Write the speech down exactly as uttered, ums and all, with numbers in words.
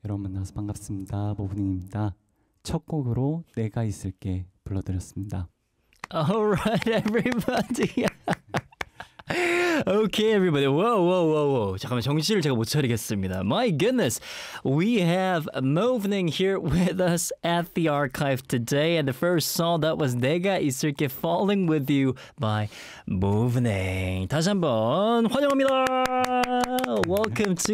여러분 만나서 반갑습니다. 모브닝입니다. 첫 곡으로 내가 있을게 불러드렸습니다. Alright, everybody. Okay, everybody. Whoa, whoa, whoa, whoa. 잠깐만, 정신을 제가 못 차리겠습니다. My goodness. We have Movening here with us at the archive today. And the first song that was 내가 있을게 Falling With You by Movening. 다시 한번 환영합니다. Welcome to